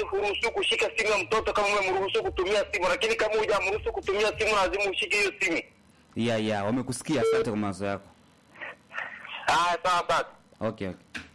huruhusiwi kushika simu ya mtoto kama umemruhusu kutumia simu, lakini kama hujamruhusu kutumia simu lazima ushike hiyo simu. Wamekusikia. Asante kwa mawazo yako. Sawa basi. Okay.